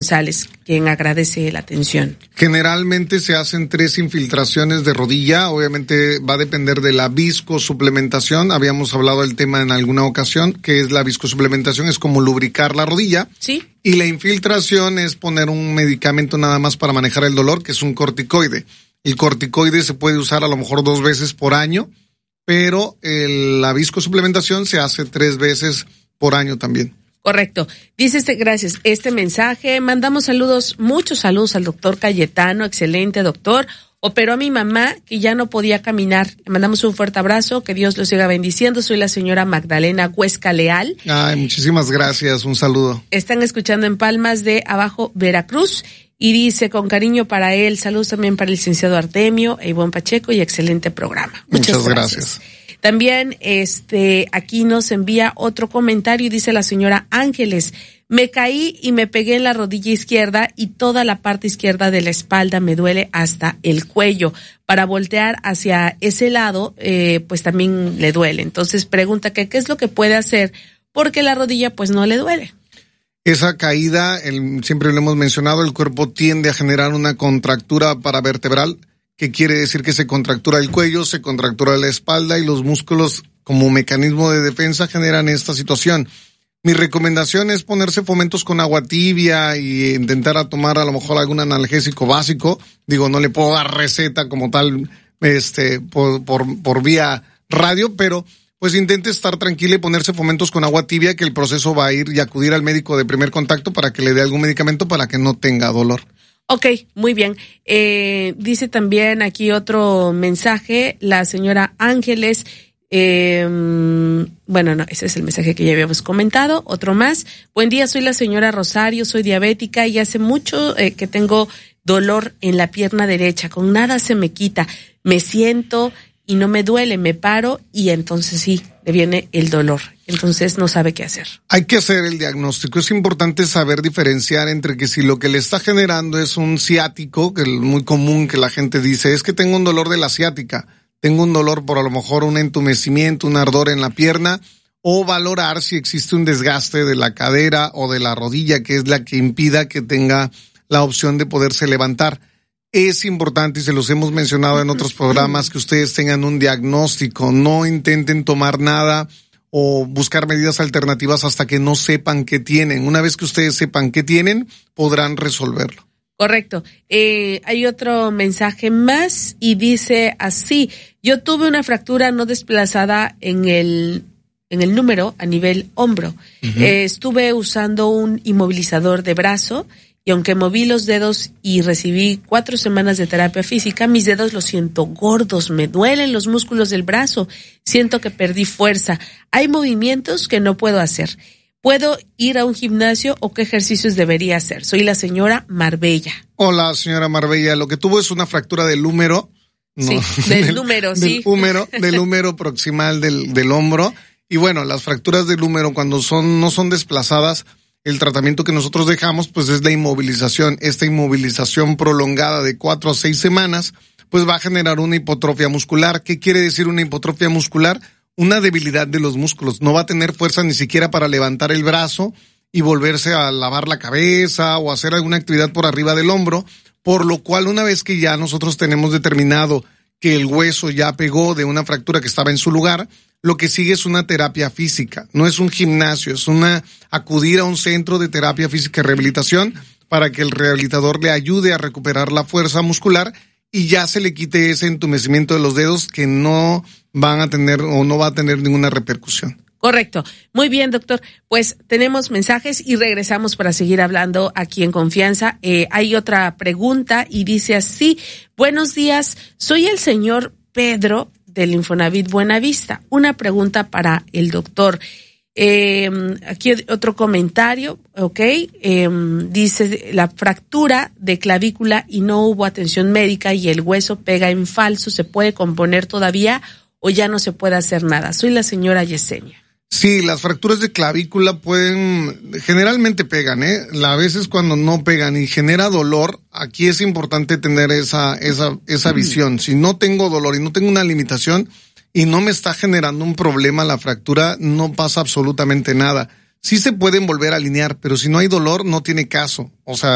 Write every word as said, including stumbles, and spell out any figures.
González, quien agradece la atención. Generalmente se hacen tres infiltraciones de rodilla, obviamente va a depender de la viscosuplementación, habíamos hablado del tema en alguna ocasión, que es la viscosuplementación, es como lubricar la rodilla. Sí. Y la infiltración es poner un medicamento nada más para manejar el dolor, que es un corticoide. El corticoide se puede usar a lo mejor dos veces por año, pero el, la viscosuplementación se hace tres veces por año también. Correcto. Dice este, gracias, este mensaje. Mandamos saludos, muchos saludos al doctor Cayetano, excelente doctor. Operó a mi mamá, que ya no podía caminar. Le mandamos un fuerte abrazo, que Dios lo siga bendiciendo. Soy la señora Magdalena Huesca Leal. Ay, muchísimas gracias, un saludo. Están escuchando en Palmas de Abajo, Veracruz. Y dice, con cariño para él, saludos también para el licenciado Artemio e Ivonne Pacheco y excelente programa. Muchas, Muchas gracias. gracias. También este aquí nos envía otro comentario y dice la señora Ángeles, me caí y me pegué en la rodilla izquierda y toda la parte izquierda de la espalda me duele hasta el cuello. Para voltear hacia ese lado, eh, pues también le duele. Entonces pregunta que qué es lo que puede hacer porque la rodilla pues no le duele. Esa caída, el, siempre lo hemos mencionado, el cuerpo tiende a generar una contractura paravertebral, que quiere decir que se contractura el cuello, se contractura la espalda y los músculos como mecanismo de defensa generan esta situación. Mi recomendación es ponerse fomentos con agua tibia y intentar a tomar a lo mejor algún analgésico básico. Digo, no le puedo dar receta como tal, este, por, por, por vía radio, pero pues intente estar tranquila y ponerse fomentos con agua tibia, que el proceso va a ir y acudir al médico de primer contacto para que le dé algún medicamento para que no tenga dolor. Ok, muy bien. Eh, dice también aquí otro mensaje, la señora Ángeles, eh, bueno, no, ese es el mensaje que ya habíamos comentado. Otro más. Buen día, soy la señora Rosario, soy diabética y hace mucho eh, que tengo dolor en la pierna derecha, con nada se me quita, me siento y no me duele, me paro y entonces sí, le viene el dolor. Entonces no sabe qué hacer. Hay que hacer el diagnóstico. Es importante saber diferenciar entre que si lo que le está generando es un ciático, que es muy común que la gente dice, es que tengo un dolor de la ciática, tengo un dolor por a lo mejor un entumecimiento, un ardor en la pierna, o valorar si existe un desgaste de la cadera o de la rodilla, que es la que impida que tenga la opción de poderse levantar. Es importante, y se los hemos mencionado en otros programas, que ustedes tengan un diagnóstico, no intenten tomar nada o buscar medidas alternativas hasta que no sepan qué tienen. Una vez que ustedes sepan qué tienen, podrán resolverlo. Correcto. Eh, hay otro mensaje más y dice así, yo tuve una fractura no desplazada en el, en el número a nivel hombro. Uh-huh. Eh, estuve usando un inmovilizador de brazo y aunque moví los dedos y recibí cuatro semanas de terapia física, mis dedos los siento gordos, me duelen los músculos del brazo, siento que perdí fuerza. Hay movimientos que no puedo hacer. ¿Puedo ir a un gimnasio o qué ejercicios debería hacer? Soy la señora Marbella. Hola, señora Marbella. Lo que tuvo es una fractura del húmero. No, sí, del, del húmero, del sí. Húmero, del húmero proximal del, del hombro. Y bueno, las fracturas del húmero cuando son no son desplazadas, el tratamiento que nosotros dejamos pues es la inmovilización. Esta inmovilización prolongada de cuatro a seis semanas pues va a generar una hipotrofia muscular. ¿Qué quiere decir una hipotrofia muscular? Una debilidad de los músculos. No va a tener fuerza ni siquiera para levantar el brazo y volverse a lavar la cabeza o hacer alguna actividad por arriba del hombro, por lo cual una vez que ya nosotros tenemos determinado que el hueso ya pegó de una fractura que estaba en su lugar, lo que sigue es una terapia física, no es un gimnasio, es una acudir a un centro de terapia física y rehabilitación para que el rehabilitador le ayude a recuperar la fuerza muscular y ya se le quite ese entumecimiento de los dedos que no van a tener o no va a tener ninguna repercusión. Correcto. Muy bien, doctor. Pues tenemos mensajes y regresamos para seguir hablando aquí en Confianza. Eh, hay otra pregunta y dice así, buenos días, soy el señor Pedro del Infonavit Buenavista. Una pregunta para el doctor. Eh, aquí otro comentario, ok, eh, dice la fractura de clavícula y no hubo atención médica y el hueso pega en falso, ¿se puede componer todavía o ya no se puede hacer nada? Soy la señora Yesenia. Sí, las fracturas de clavícula pueden, generalmente pegan, ¿eh? A veces cuando no pegan y genera dolor, aquí es importante tener esa, esa, esa visión. Si no tengo dolor y no tengo una limitación y no me está generando un problema la fractura, no pasa absolutamente nada. Sí se pueden volver a alinear, pero si no hay dolor, no tiene caso. O sea,